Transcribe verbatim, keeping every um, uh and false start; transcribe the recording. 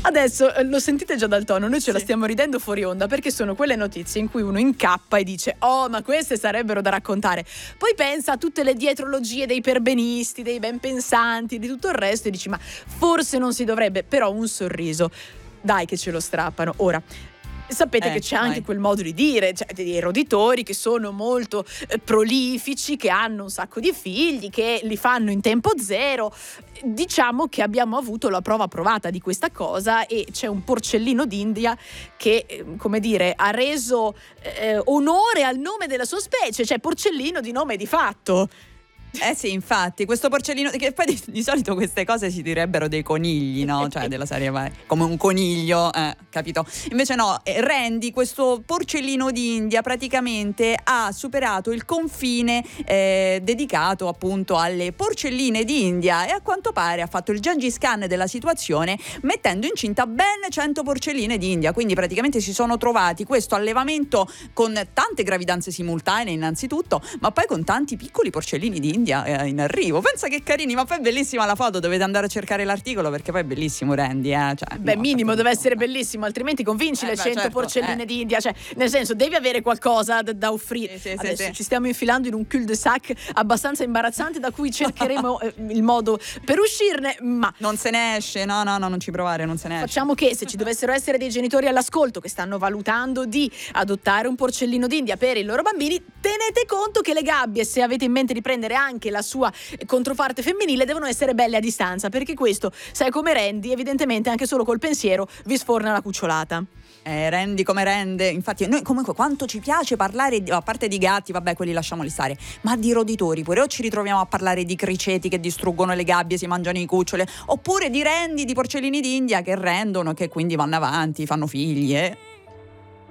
Adesso eh, lo sentite già dal tono, noi ce la Sì. stiamo ridendo fuori onda, perché sono quelle notizie in cui uno incappa e dice oh, ma queste sarebbero da raccontare. Poi pensa a tutte le dietrologie dei perbenisti, dei ben pensanti, di tutto il resto, e dici ma forse non si dovrebbe. Però un sorriso, dai che ce lo strappano. Ora, sapete Eh, che c'è anche vai. quel modo di dire, cioè dei roditori che sono molto eh, prolifici, che hanno un sacco di figli, che li fanno in tempo zero. Diciamo che abbiamo avuto la prova provata di questa cosa, e c'è un porcellino d'India che, eh, come dire, ha reso eh, onore al nome della sua specie, cioè porcellino di nome e di fatto. Eh sì, infatti, questo porcellino, che poi di, di solito queste cose si direbbero dei conigli, no? Cioè della serie, vai, come un coniglio, eh, capito? Invece no, eh, Randy, questo porcellino d'India, praticamente ha superato il confine eh, dedicato appunto alle porcelline d'India, e a quanto pare ha fatto il Gengis Khan della situazione, mettendo incinta ben cento porcelline d'India. Quindi praticamente si sono trovati questo allevamento con tante gravidanze simultanee innanzitutto, ma poi con tanti piccoli porcellini d'India in arrivo. Pensa che carini, ma poi è bellissima la foto, dovete andare a cercare l'articolo perché poi è bellissimo Randy, eh? Cioè, Beh, no, minimo deve essere eh. bellissimo, altrimenti convinci Eh, le beh, cento certo, porcelline eh. d'India, cioè nel senso devi avere qualcosa da, da offrire. Sì, sì, sì, Adesso sì. ci stiamo infilando in un cul-de-sac abbastanza imbarazzante da cui cercheremo eh, il modo per uscirne, ma Non se ne esce, no, no, no, non ci provare, non se ne esce. facciamo che se ci dovessero essere dei genitori all'ascolto che stanno valutando di adottare un porcellino d'India per i loro bambini, tenete conto che le gabbie, se avete in mente di prendere anche la sua controparte femminile, devono essere belle a distanza, perché questo, sai come Randy, evidentemente anche solo col pensiero vi sforna la cucciolata. Eh, Randy come rende, infatti noi comunque quanto ci piace parlare di, a parte di gatti, vabbè quelli lasciamoli stare, ma di roditori pure, o ci ritroviamo a parlare di criceti che distruggono le gabbie, si mangiano i cucciole, oppure di Randy, di porcellini d'India che rendono, che quindi vanno avanti, fanno figli, eh.